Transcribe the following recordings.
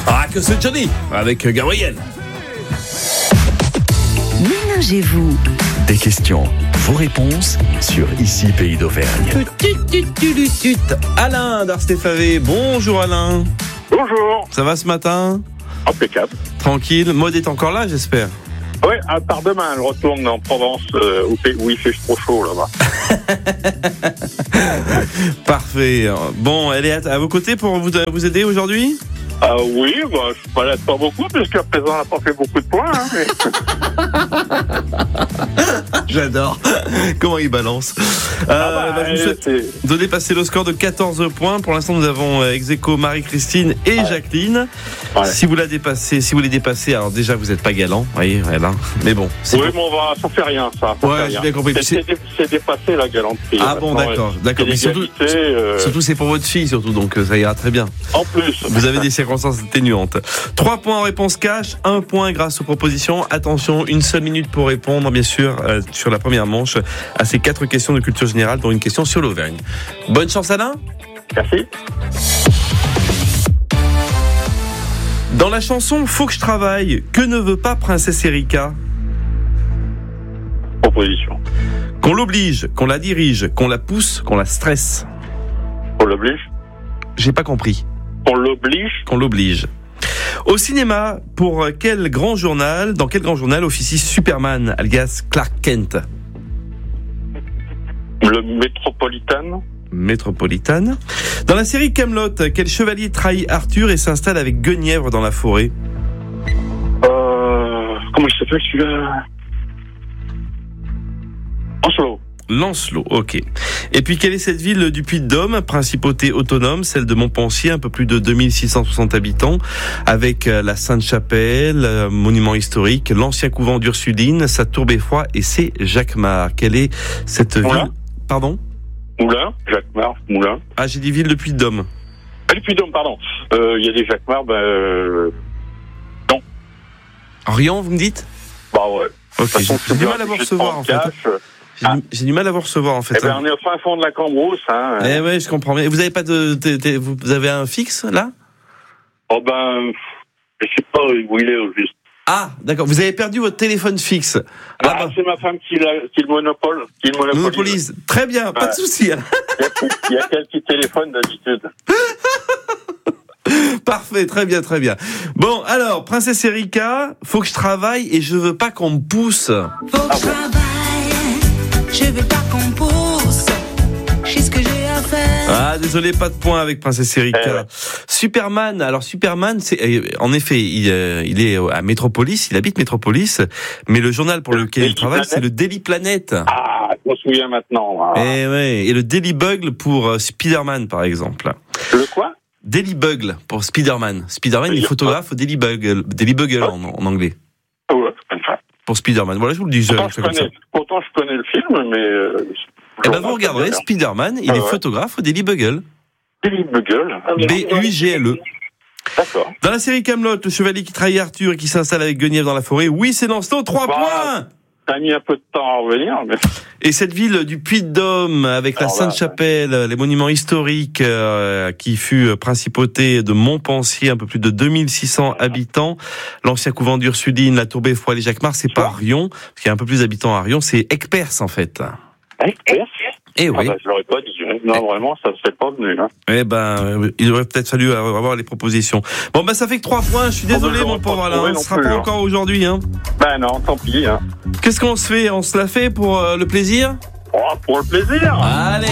Ah, que c'est Johnny avec Gabriel. Mélangez-vous. Des questions, vos réponses sur Ici Pays d'Auvergne. Alain d'Arstéfavé, bonjour Alain. Bonjour. Ça va ce matin? Impeccable. Tranquille, Maud est encore là j'espère? Oui, à part demain, elle retourne en Provence où il fait trop chaud là-bas. Parfait. Bon, elle est à vos côtés pour vous aider aujourd'hui? Oui, je ne balade pas beaucoup, puisqu'à présent, elle n'a pas fait beaucoup de points. J'adore. Comment il balance. Je vous souhaite de dépasser le score de 14 points. Pour l'instant, nous avons ex-aequo Marie-Christine et Jacqueline. Ouais. Si vous les dépassez, alors déjà, vous n'êtes pas galant. Oui, voilà. Mais bon. Oui, mais ça fait rien, ça. J'ai bien compris. C'est dépassé la galanterie. Ah bon, d'accord. Mais surtout, c'est pour votre fille, surtout. Donc, ça ira très bien. En plus. Vous avez des circonstances atténuantes. 3 points en réponse cash, 1 point grâce aux propositions. Attention, 1 seule minute pour répondre, bien sûr, sur la première manche à ces 4 questions de culture générale, dont une question sur l'Auvergne. Bonne chance, Alain. Merci. Dans la chanson Faut que je travaille, que ne veut pas Princesse Erika? Proposition. Qu'on l'oblige, qu'on la dirige, qu'on la pousse, qu'on la stresse. Qu'on l'oblige. J'ai pas compris. Qu'on l'oblige. Qu'on l'oblige. Au cinéma, dans quel grand journal officie Superman, alias Clark Kent? Le Métropolitane. Dans la série Kaamelott, quel chevalier trahit Arthur et s'installe avec Guenièvre dans la forêt? Comment il s'appelle celui-là? Lancelot, ok. Et puis, quelle est cette ville du Puy-de-Dôme, principauté autonome, celle de Montpensier, un peu plus de 2660 habitants, avec la Sainte-Chapelle, monument historique, l'ancien couvent d'Ursuline, sa tour Beffroi et ses Jacquemart. Quelle est cette ville? Pardon? Moulin, Jacquemart, Moulin. Ah, j'ai dit ville de Puy-de-Dôme. Ah, du Puy-de-Dôme, pardon. Il y a des Jacquemart, non. Riant, vous me dites? Bah ouais. Ok, j'ai du mal à vous recevoir, en fait. J'ai du mal à vous recevoir, en fait. On est au fin fond de la Cambrousse, hein. Eh ouais, je comprends. Mais vous avez pas vous avez un fixe, là? Oh je sais pas où il est, au juste. Ah, d'accord. Vous avez perdu votre téléphone fixe. C'est ma femme qui le monopolise. Très bien, pas de souci. Il y a quelques téléphones d'habitude. Parfait, très bien. Bon, alors, Princesse Erika, faut que je travaille et je veux pas qu'on me pousse. Faut que je travaille, je veux pas qu'on pousse. Je sais ce que j'ai à faire. Ah, désolé, pas de point avec Princesse Erika. Superman, en effet, il est à Métropolis, il habite Métropolis, mais le journal pour lequel il travaille, c'est le Daily Planet. Ah, je me souviens maintenant. Et le Daily Bugle pour Spider-Man, par exemple. Le quoi? Daily Bugle pour Spider-Man. Spider-Man, il est photographe au Daily Bugle en anglais. Ouais, comme ça. Pour Spider-Man. Voilà, je vous le dis. Pourtant, je connais le film, mais... vous regarderez, Spider-Man, il est photographe au Daily Bugle. Daily Bugle. B-U-G-L-E. D'accord. Dans la série Kaamelott, le chevalier qui trahit Arthur et qui s'installe avec Guenièvre dans la forêt. Oui, c'est Lancelot, 3 points. Ça a mis un peu de temps à revenir, mais... Et cette ville du Puy-de-Dôme, avec la Sainte-Chapelle, les monuments historiques, qui fut principauté de Montpensier, un peu plus de 2600 habitants, l'ancien couvent d'Ursuline, la tour Beffroi, les Jacquemart, c'est pas Rion, parce qu'il y a un peu plus d'habitants à Rion, c'est Aigueperse, en fait. Aigueperse? Eh oui. Je l'aurais pas dit. Non, vraiment, ça ne serait pas venu. Il aurait peut-être fallu avoir les propositions. Bon, ça fait que 3 points. Je suis désolé, mon pauvre Alain. On ne sera pas encore aujourd'hui. Non, tant pis. Qu'est-ce qu'on se fait? On se la fait pour le plaisir? Pour le plaisir. Allez.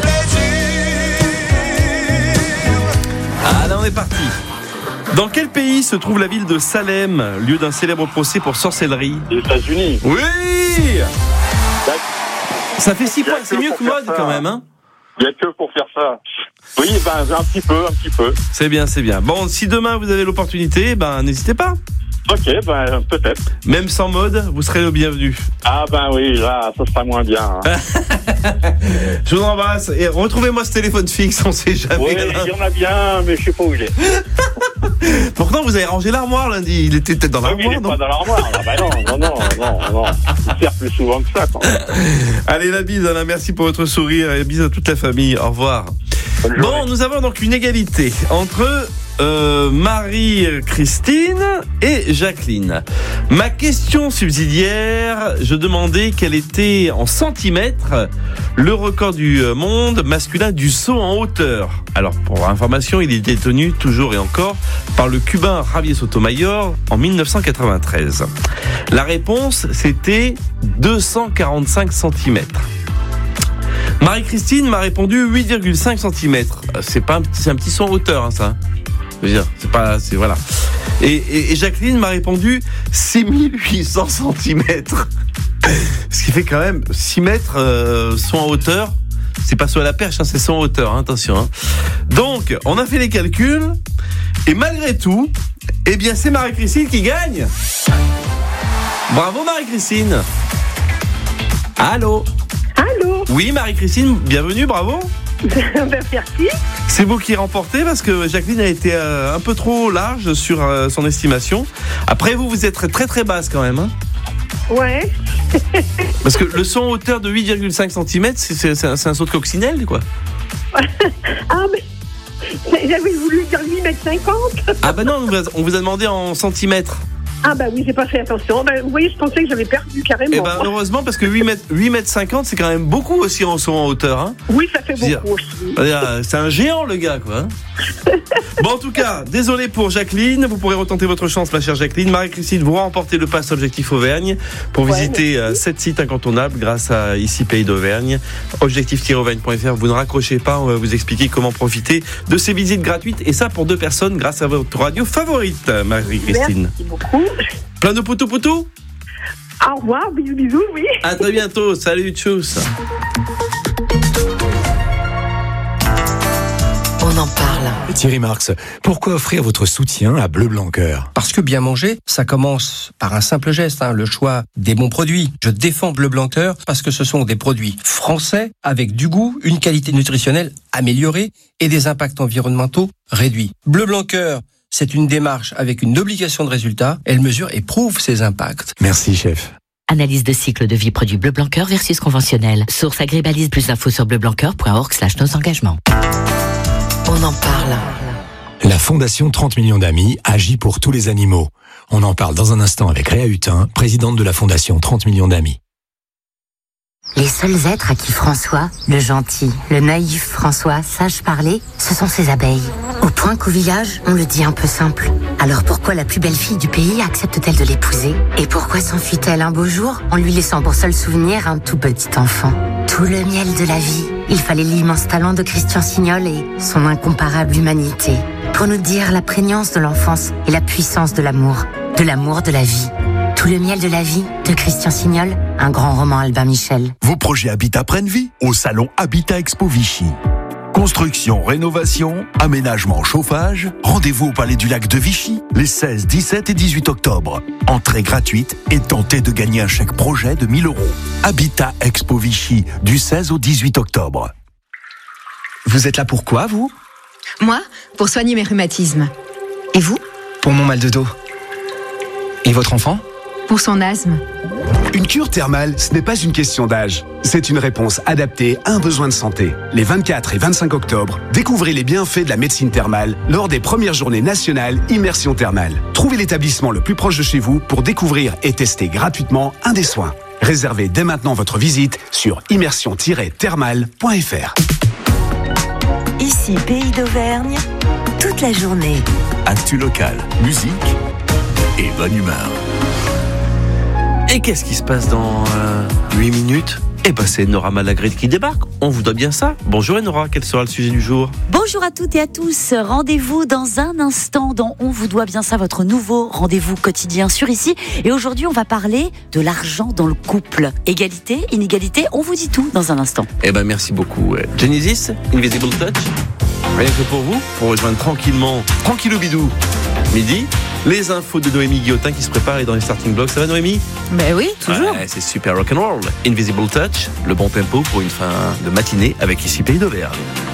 Allez, on est parti. Dans quel pays se trouve la ville de Salem, lieu d'un célèbre procès pour sorcellerie? Les États-Unis. Oui. Ça fait 6 points, c'est mieux que Maud quand même, hein? Il n'y a que pour faire ça. Oui, un petit peu. C'est bien. Bon, si demain vous avez l'opportunité, n'hésitez pas. Ok, peut-être. Même sans Maud, vous serez le bienvenu. Ah oui, là, ça sera moins bien. Je vous embrasse et retrouvez-moi ce téléphone fixe, on sait jamais. Oui, il y en a bien, mais je sais pas où il est. Pourtant, vous avez rangé l'armoire lundi. Il était peut-être dans l'armoire, il est pas dans l'armoire. Non. Il sert plus souvent que ça. Allez, la bise, Alain. Merci pour votre sourire et bise à toute la famille. Au revoir. Bon, nous avons donc une égalité entre Marie-Christine et Jacqueline. Ma question subsidiaire, je demandais quel était en centimètres le record du monde masculin du saut en hauteur. Alors, pour information, il est détenu toujours et encore par le Cubain Javier Sotomayor en 1993. La réponse, c'était 245 centimètres. Marie-Christine m'a répondu 8,5 cm. C'est un petit saut en hauteur, hein, ça. Je veux dire, voilà. Et Jacqueline m'a répondu 6800 cm. Ce qui fait quand même 6 mètres saut en hauteur. C'est pas saut à la perche, hein, c'est saut en hauteur, hein, attention. Hein. Donc, on a fait les calculs. Et malgré tout, eh bien, c'est Marie-Christine qui gagne. Bravo Marie-Christine. Allô. Allô. Oui, Marie-Christine, bienvenue, bravo. Merci. C'est vous qui remportez parce que Jacqueline a été un peu trop large sur son estimation. Après, vous êtes très très basse quand même. Hein. Ouais. Parce que le saut en hauteur de 8,5 cm, c'est un saut de coccinelle, quoi. Ah, mais j'avais voulu dire 8,50 m. Ah bah non, on vous a demandé en centimètres. Ah bah oui, j'ai pas fait attention. Bah, vous voyez, je pensais que j'avais perdu carrément. Eh ben heureusement, parce que 8 mètres 50, c'est quand même beaucoup aussi en saut en hauteur. Hein. Oui, ça fait beaucoup aussi. C'est un géant, le gars, quoi. Hein. Bon, en tout cas, désolé pour Jacqueline. Vous pourrez retenter votre chance, ma chère Jacqueline. Marie-Christine, vous remportez le pass Objectif Auvergne pour visiter 7 sites incontournables grâce à Ici Pays d'Auvergne. Objectif-auvergne.fr. Vous ne raccrochez pas, on va vous expliquer comment profiter de ces visites gratuites. Et ça pour 2 personnes grâce à votre radio favorite, Marie-Christine. Merci beaucoup. Plein de poutou-poutou. Au revoir, bisous, oui. À très bientôt, salut, tchuss. On en parle. Thierry Marx, pourquoi offrir votre soutien à Bleu Blanc Cœur ? Parce que bien manger, ça commence par un simple geste, le choix des bons produits. Je défends Bleu Blanc Cœur parce que ce sont des produits français avec du goût, une qualité nutritionnelle améliorée et des impacts environnementaux réduits. Bleu Blanc Cœur, c'est une démarche avec une obligation de résultat. Elle mesure et prouve ses impacts. Merci, chef. Analyse de cycle de vie produit Bleu Blanc Cœur versus conventionnel. Source Agribalise, plus d'infos sur bleublanccoeur.org/nos engagements. On en parle. La Fondation 30 millions d'amis agit pour tous les animaux. On en parle dans un instant avec Réa Hutin, présidente de la Fondation 30 millions d'amis. Les seuls êtres à qui François, le gentil, le naïf François, sache parler, ce sont ses abeilles. Au point qu'au village, on le dit un peu simple. Alors pourquoi la plus belle fille du pays accepte-t-elle de l'épouser ? Et pourquoi s'enfuit-elle un beau jour en lui laissant pour seul souvenir un tout petit enfant ? Tout le miel de la vie. Il fallait l'immense talent de Christian Signol et son incomparable humanité pour nous dire la prégnance de l'enfance et la puissance de l'amour de la vie. Tout le miel de la vie de Christian Signol, un grand roman Albin Michel. Vos projets Habitat prennent vie au salon Habitat Expo Vichy. Construction, rénovation, aménagement, chauffage. Rendez-vous au Palais du Lac de Vichy les 16, 17 et 18 octobre. Entrée gratuite et tentez de gagner un chèque projet de 1 000 €. Habitat Expo Vichy du 16 au 18 octobre. Vous êtes là pour quoi, vous ? Moi, pour soigner mes rhumatismes. Et vous ? Pour mon mal de dos. Et votre enfant ? Pour son asthme. Une cure thermale, ce n'est pas une question d'âge. C'est une réponse adaptée à un besoin de santé. Les 24 et 25 octobre, découvrez les bienfaits de la médecine thermale lors des premières journées nationales Immersion Thermale. Trouvez l'établissement le plus proche de chez vous pour découvrir et tester gratuitement un des soins. Réservez dès maintenant votre visite sur immersion-thermale.fr. Ici, Pays d'Auvergne, toute la journée. Actu local, musique et bonne humeur. Et qu'est-ce qui se passe dans 8 minutes ? Eh ben c'est Nora Malagré qui débarque. On vous doit bien ça. Bonjour Nora, quel sera le sujet du jour ? Bonjour à toutes et à tous. Rendez-vous dans un instant dans On vous doit bien ça, votre nouveau rendez-vous quotidien sur Ici. Et aujourd'hui, on va parler de l'argent dans le couple. Égalité, inégalité, on vous dit tout dans un instant. Eh ben merci beaucoup. Genesis, Invisible Touch. Rien que pour vous, pour rejoindre tranquillou bidou, midi. Les infos de Noémie Guillotin qui se prépare et dans les starting blocks. Ça va Noémie ? Ben oui, toujours. Ouais, c'est super rock'n'roll. Invisible Touch, le bon tempo pour une fin de matinée avec Ici Pays d'Auvergne.